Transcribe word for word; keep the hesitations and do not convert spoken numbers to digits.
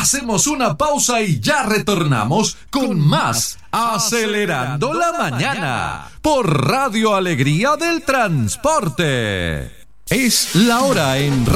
Hacemos una pausa y ya retornamos con más Acelerando la Mañana por Radio Alegría del Transporte. Es la hora en